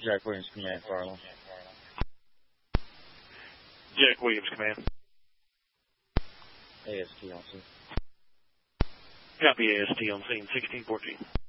Jack Williams, Command, Farland. Jack Williams, Command. AST on scene. Copy AST on scene, 1614.